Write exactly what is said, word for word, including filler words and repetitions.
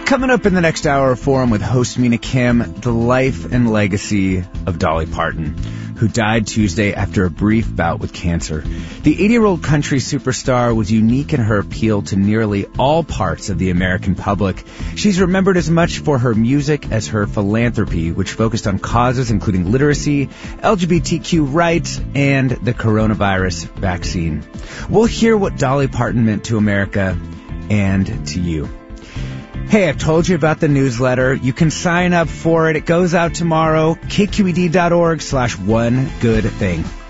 Coming up in the next hour of Forum with host Mina Kim, the life and legacy of Dolly Parton, who died Tuesday after a brief bout with cancer. The eighty-year-old country superstar was unique in her appeal to nearly all parts of the American public. She's remembered as much for her music as her philanthropy, which focused on causes including literacy, L G B T Q rights, and the coronavirus vaccine. We'll hear what Dolly Parton meant to America and to you. Hey, I've told you about the newsletter. You can sign up for it. It goes out tomorrow. K Q E D dot org slash one good thing.